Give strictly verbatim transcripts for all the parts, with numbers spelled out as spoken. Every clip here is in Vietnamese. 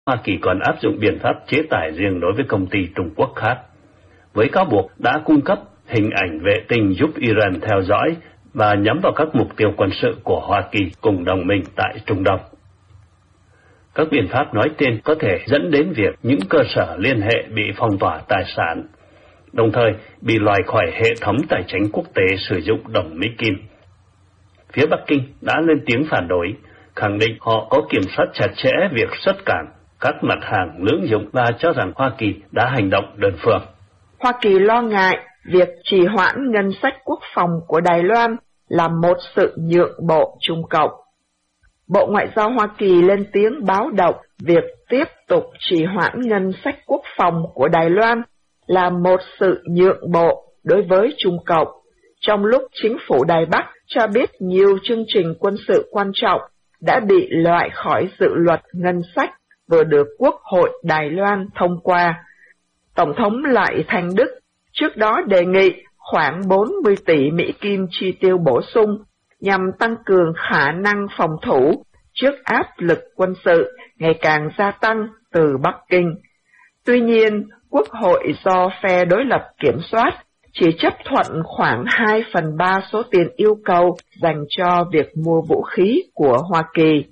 Hoa Kỳ còn áp dụng biện pháp chế tài riêng đối với công ty Trung Quốc khác, với cáo buộc đã cung cấp hình ảnh vệ tinh giúp Iran theo dõi và nhắm vào các mục tiêu quân sự của Hoa Kỳ cùng đồng minh tại Trung Đông. Các biện pháp nói trên có thể dẫn đến việc những cơ sở liên hệ bị phong tỏa tài sản, đồng thời bị loại khỏi hệ thống tài chính quốc tế sử dụng đồng Mỹ Kim. Phía Bắc Kinh đã lên tiếng phản đối, khẳng định họ có kiểm soát chặt chẽ việc xuất cảng các mặt hàng lưỡng dụng và cho rằng Hoa Kỳ đã hành động đơn phương. Hoa Kỳ lo ngại việc trì hoãn ngân sách quốc phòng của Đài Loan là một sự nhượng bộ Trung Cộng. Bộ Ngoại giao Hoa Kỳ lên tiếng báo động việc tiếp tục trì hoãn ngân sách quốc phòng của Đài Loan là một sự nhượng bộ đối với Trung Cộng, trong lúc chính phủ Đài Bắc cho biết nhiều chương trình quân sự quan trọng đã bị loại khỏi dự luật ngân sách vừa được Quốc hội Đài Loan thông qua. Tổng thống Lại Thành Đức trước đó đề nghị khoảng bốn mươi tỷ Mỹ Kim chi tiêu bổ sung nhằm tăng cường khả năng phòng thủ trước áp lực quân sự ngày càng gia tăng từ Bắc Kinh. Tuy nhiên, Quốc hội do phe đối lập kiểm soát chỉ chấp thuận khoảng hai phần ba số tiền yêu cầu dành cho việc mua vũ khí của Hoa Kỳ.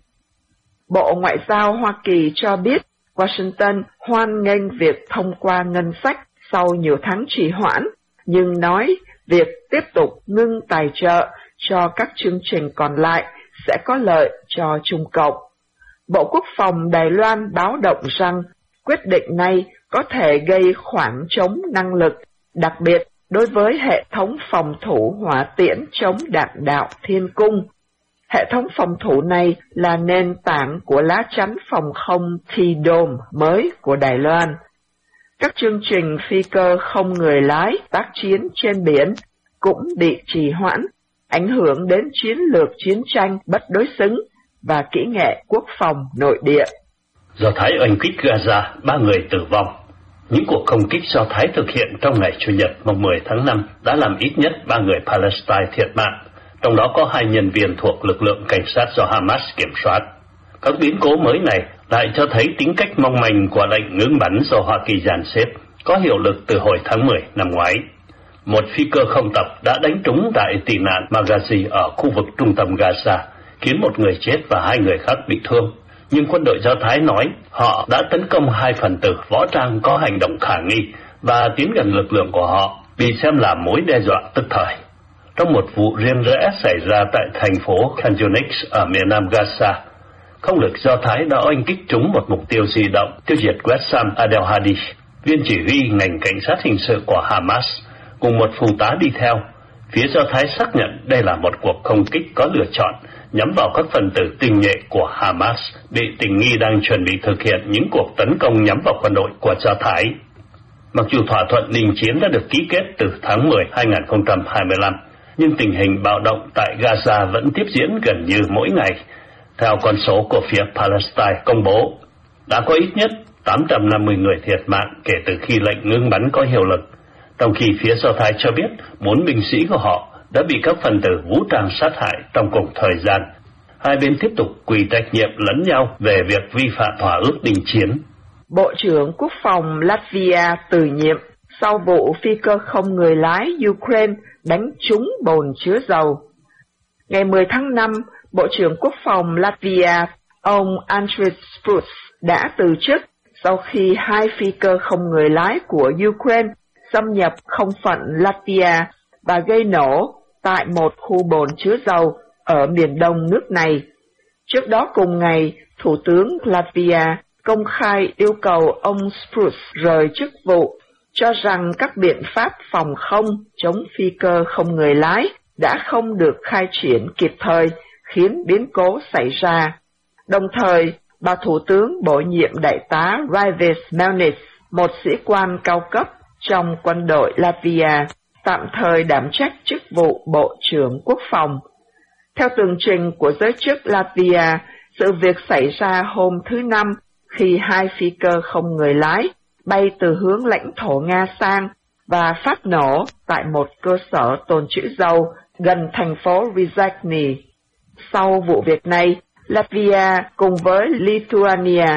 Bộ Ngoại giao Hoa Kỳ cho biết Washington hoan nghênh việc thông qua ngân sách sau nhiều tháng trì hoãn, nhưng nói việc tiếp tục ngưng tài trợ cho các chương trình còn lại sẽ có lợi cho Trung Cộng. Bộ Quốc phòng Đài Loan báo động rằng quyết định này có thể gây khoảng trống năng lực, đặc biệt đối với hệ thống phòng thủ hỏa tiễn chống đạn đạo Thiên Cung. Hệ thống phòng thủ này là nền tảng của lá chắn phòng không T-Dome mới của Đài Loan. Các chương trình phi cơ không người lái tác chiến trên biển cũng bị trì hoãn, ảnh hưởng đến chiến lược chiến tranh bất đối xứng và kỹ nghệ quốc phòng nội địa. Do Thái oanh kích Gaza, ba người tử vong. Những cuộc không kích do Thái thực hiện trong ngày Chủ nhật mùng mười tháng năm đã làm ít nhất ba người Palestine thiệt mạng, trong đó có hai nhân viên thuộc lực lượng cảnh sát do Hamas kiểm soát. Các biến cố mới này lại cho thấy tính cách mong manh của lệnh ngừng bắn do Hoa Kỳ dàn xếp, có hiệu lực từ hồi tháng mười năm ngoái. Một phi cơ không tập đã đánh trúng tại tị nạn Maghazi ở khu vực trung tâm Gaza, khiến một người chết và hai người khác bị thương. Nhưng quân đội Do Thái nói họ đã tấn công hai phần tử võ trang có hành động khả nghi và tiến gần lực lượng của họ, bị xem là mối đe dọa tức thời. Trong một vụ riêng rẽ xảy ra tại thành phố Khan Yunis ở miền nam Gaza, không lực Do Thái đã oanh kích trúng một mục tiêu di động, tiêu diệt Wessam Adelhadi, viên chỉ huy ngành cảnh sát hình sự của Hamas, cùng một phụ tá đi theo. Phía Do Thái xác nhận đây là một cuộc không kích có lựa chọn, nhắm vào các phần tử tinh nhuệ của Hamas bị tình nghi đang chuẩn bị thực hiện những cuộc tấn công nhắm vào quân đội của Do Thái. Mặc dù thỏa thuận đình chiến đã được ký kết từ tháng mười năm hai nghìn không trăm hai mươi lăm, nhưng tình hình bạo động tại Gaza vẫn tiếp diễn gần như mỗi ngày. Theo con số của phía Palestine công bố, đã có ít nhất tám trăm năm mươi người thiệt mạng kể từ khi lệnh ngưng bắn có hiệu lực, trong khi phía Do Thái cho biết bốn binh sĩ của họ đã bị các phần tử vũ trang sát hại trong cùng thời gian. Hai bên tiếp tục quy trách nhiệm lẫn nhau về việc vi phạm thỏa ước đình chiến. Bộ trưởng Quốc phòng Latvia từ nhiệm sau vụ phi cơ không người lái Ukraine đánh trúng bồn chứa dầu. Ngày mười tháng năm, Bộ trưởng Quốc phòng Latvia, ông Andris Spruce, đã từ chức sau khi hai phi cơ không người lái của Ukraine xâm nhập không phận Latvia và gây nổ tại một khu bồn chứa dầu ở miền đông nước này. Trước đó cùng ngày, Thủ tướng Latvia công khai yêu cầu ông Spruce rời chức vụ, cho rằng các biện pháp phòng không chống phi cơ không người lái đã không được khai triển kịp thời, khiến biến cố xảy ra. Đồng thời, bà Thủ tướng bổ nhiệm đại tá Raivis Melnis, một sĩ quan cao cấp trong quân đội Latvia, tạm thời đảm trách chức vụ Bộ trưởng Quốc phòng. Theo tường trình của giới chức Latvia, sự việc xảy ra hôm thứ Năm khi hai phi cơ không người lái bay từ hướng lãnh thổ Nga sang và phát nổ tại một cơ sở tồn trữ dầu gần thành phố Rizhny. Sau vụ việc này, Latvia cùng với Lithuania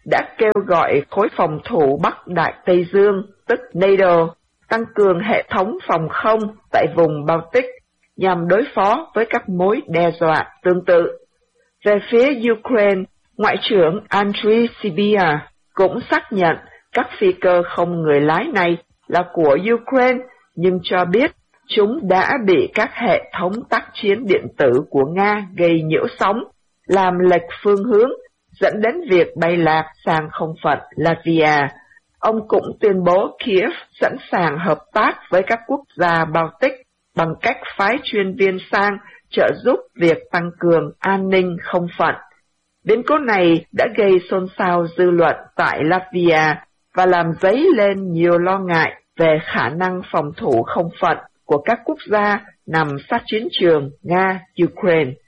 đã kêu gọi khối phòng thủ Bắc Đại Tây Dương, tức NATO, tăng cường hệ thống phòng không tại vùng Baltic nhằm đối phó với các mối đe dọa tương tự. Về phía Ukraine, Ngoại trưởng Andriy Sybiha cũng xác nhận các phi cơ không người lái này là của Ukraine, nhưng cho biết chúng đã bị các hệ thống tác chiến điện tử của Nga gây nhiễu sóng, làm lệch phương hướng, dẫn đến việc bay lạc sang không phận Latvia. Ông cũng tuyên bố Kiev sẵn sàng hợp tác với các quốc gia Baltic bằng cách phái chuyên viên sang trợ giúp việc tăng cường an ninh không phận. Biến cố này đã gây xôn xao dư luận tại Latvia và làm dấy lên nhiều lo ngại về khả năng phòng thủ không phận của các quốc gia nằm sát chiến trường Nga-Ukraine.